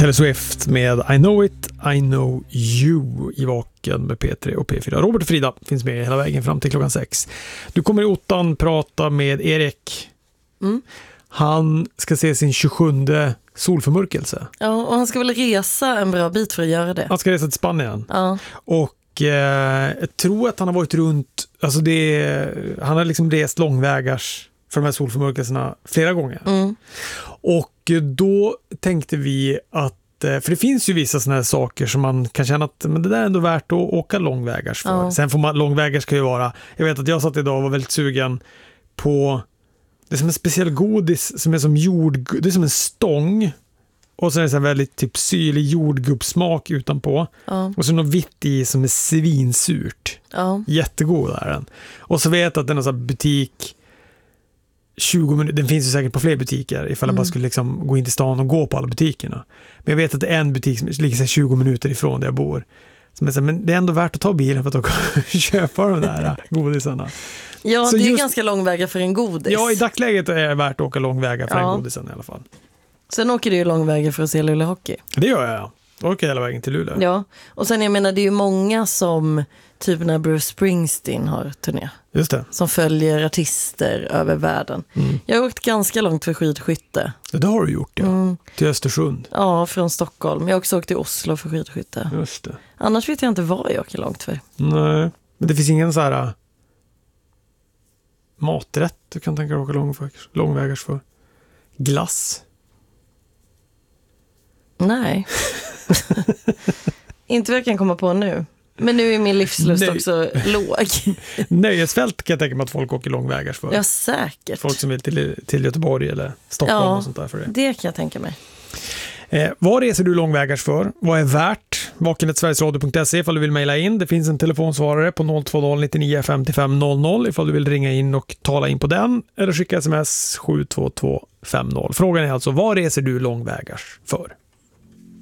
Taylor Swift med I Know It, I Know You i Vaken med P3 och P4. Robert och Frida finns med hela vägen fram till klockan 6. Du kommer i ottan prata med Erik. Han ska se sin 27:e solförmörkelse. Ja, och han ska väl resa en bra bit för att göra det. Han ska resa till Spanien. Ja. Och jag tror att han har varit runt, alltså han har liksom rest långvägars för de här solförmörkelserna flera gånger. Och då tänkte vi att, för det finns ju vissa såna här saker som man kan känna att men det där är ändå värt att åka långvägars för. Ja. Sen får man, långvägars kan ju vara, jag vet att jag satt idag och var väldigt sugen på, det är som en speciell godis som är som det är som en stång och så är det så här väldigt typ syrlig jordgubbssmak utanpå. Ja. Och så något vitt i som är svinsurt. Ja. Jättegod är den. Och så vet jag att den har så här butik 20 minuter, den finns ju säkert på fler butiker ifall jag bara skulle liksom gå in till stan och gå på alla butikerna. Men jag vet att det är en butik som ligger så 20 minuter ifrån där jag bor. Som är så här, men det är ändå värt att ta bilen för att köpa de där godisarna. Ja, så det är ganska långväga för en godis. Ja, i dagsläget är det värt att åka långväga för en godisen i alla fall. Sen åker du ju långväga för att se Luleå Hockey. Det gör jag. Jag åker hela vägen till Luleå. Ja, och sen jag menar det är ju många som typ när Bruce Springsteen har turné. Just det. Som följer artister över världen. Jag har åkt ganska långt för skidskytte. Det har du gjort, ja. Till Östersund. Ja, från Stockholm. Jag har också åkt till Oslo för skidskytte. Just det. Annars vet jag inte vad jag åker långt för. Nej, men det finns ingen så här maträtt du kan tänka dig åka långvägars för. Glass. Nej. Inte vad jag kan komma på nu. Men nu är min livslust också låg. Nöjesfält kan jag tänka mig att folk åker långvägars för. Ja, säkert. Folk som vill till Göteborg eller Stockholm och sånt där för det. Det kan jag tänka mig. Vad reser du långvägars för? Vad är värt? vaken@sverigesradio.se ifall du vill mejla in. Det finns en telefonsvarare på 020 99 55 00 ifall du vill ringa in och tala in på den. Eller skicka sms 72250. Frågan är alltså, vad reser du långvägars för?